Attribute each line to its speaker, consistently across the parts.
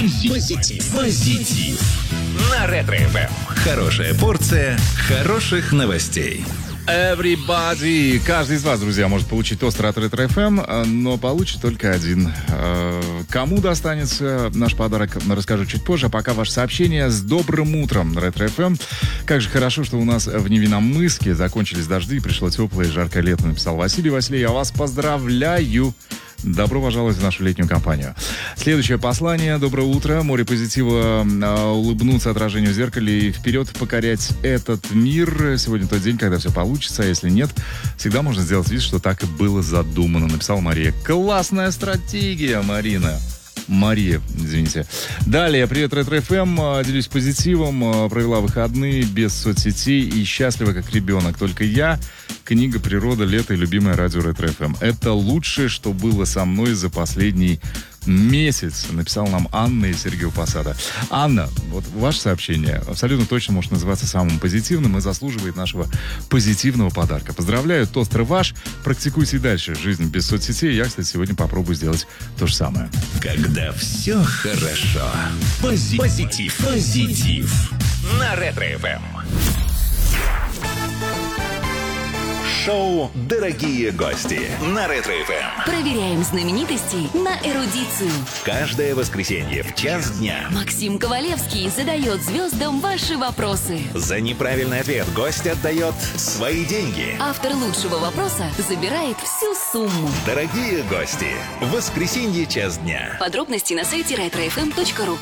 Speaker 1: Позитив. На Ретро-ФМ. Хорошая порция хороших новостей.
Speaker 2: Everybody. Каждый из вас, друзья, может получить тостер от Ретро-ФМ, но получит только один. Кому достанется наш подарок, расскажу чуть позже. А пока ваше сообщение с добрым утром, Ретро-ФМ. Как же хорошо, что у нас в Невинномысске закончились дожди, пришло теплое и жаркое лето, написал Василий. Василий, я вас поздравляю. Добро пожаловать в нашу летнюю компанию. Следующее послание. Доброе утро. Море позитива, улыбнуться отражению в зеркале и вперед покорять этот мир. Сегодня тот день, когда все получится, а если нет, всегда можно сделать вид, что так и было задумано, написала Мария. Классная стратегия, Мария, извините. Далее, привет, Ретро-ФМ. Делюсь позитивом. Провела выходные без соцсетей и счастлива, как ребенок. Только я, книга, природа, лето и любимое радио Ретро-ФМ. Это лучшее, что было со мной за последний месяц, написала нам Анна из Сергеева Посада. Анна, вот ваше сообщение абсолютно точно может называться самым позитивным и заслуживает нашего позитивного подарка. Поздравляю, тостер ваш. Практикуйте и дальше жизнь без соцсетей. Я, кстати, сегодня попробую сделать то же самое.
Speaker 1: Когда все хорошо. Позитив. На Ретро-ФМ. Шоу «Дорогие гости» на Ретро-ФМ.
Speaker 3: Проверяем знаменитостей на эрудицию.
Speaker 1: Каждое воскресенье в час дня
Speaker 3: Максим Ковалевский задает звездам ваши вопросы.
Speaker 1: за неправильный ответ гость отдает свои деньги.
Speaker 3: Автор лучшего вопроса забирает всю сумму.
Speaker 1: Дорогие гости, в воскресенье час дня.
Speaker 3: Подробности на сайте retrofm.ru.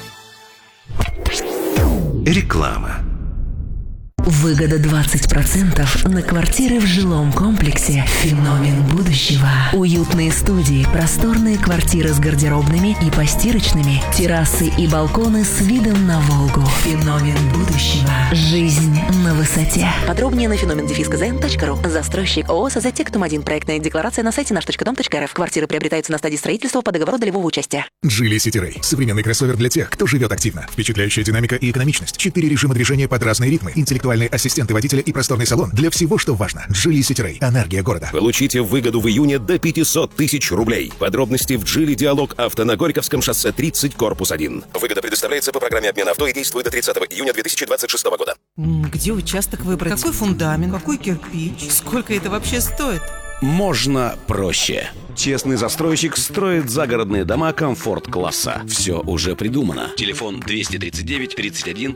Speaker 1: Реклама.
Speaker 4: Выгода 20% на квартиры в жилом комплексе «Феномен будущего». Уютные студии, просторные квартиры с гардеробными и постирочными, террасы и балконы с видом на Волгу. «Феномен будущего». Жизнь на высоте. Подробнее на феномен-кз.ру. Застройщик ООО «Созатектум-1». Проектная декларация на сайте наш.дом.рф. Квартиры приобретаются на стадии строительства по договору долевого участия.
Speaker 5: Geely City Ray. Современный кроссовер для тех, кто живет активно. Впечатляющая динамика и экономичность. 4 режима движения под разные ритмы. Интеллектуальные ассистенты водителя и просторный салон. Для всего, что важно. Geely City Ray. Энергия города.
Speaker 6: Получите выгоду в июне до 500 тысяч рублей. Подробности в Geely Диалог Авто на Горьковском шоссе 30, корпус 1. Выгода предоставляется по программе обмена авто и действует до 30 июня 2026 года.
Speaker 7: Где участок выбрать? Какой фундамент? Какой кирпич? Сколько это вообще стоит?
Speaker 6: Можно проще. Честный застройщик строит загородные дома комфорт-класса. Все уже придумано. Телефон 239 31